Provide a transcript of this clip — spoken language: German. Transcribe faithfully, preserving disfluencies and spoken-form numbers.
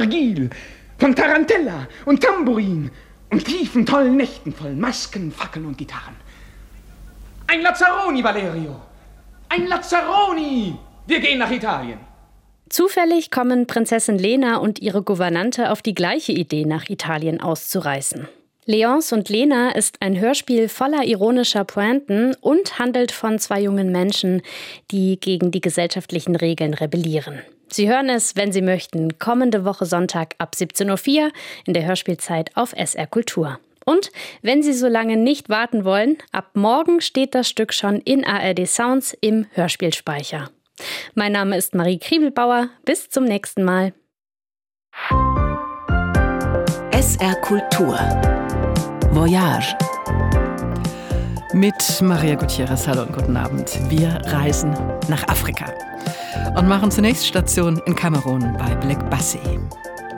Virgil, von Tarantella und Tambourin und tiefen, tollen Nächten voll Masken, Fackeln und Gitarren. Ein Lazzaroni, Valerio! Ein Lazzaroni! Wir gehen nach Italien. Zufällig kommen Prinzessin Lena und ihre Gouvernante auf die gleiche Idee, nach Italien auszureisen. Léonce und Lena ist ein Hörspiel voller ironischer Pointen und handelt von zwei jungen Menschen, die gegen die gesellschaftlichen Regeln rebellieren. Sie hören es, wenn Sie möchten, kommende Woche Sonntag ab siebzehn Uhr vier in der Hörspielzeit auf S R Kultur. Und wenn Sie so lange nicht warten wollen, ab morgen steht das Stück schon in A R D Sounds im Hörspielspeicher. Mein Name ist Marie Kriebelbauer. Bis zum nächsten Mal. S R Kultur Voyage mit Maria Gutierrez. Hallo und guten Abend. Wir reisen nach Afrika und machen zunächst Station in Kamerun bei Black Bassey.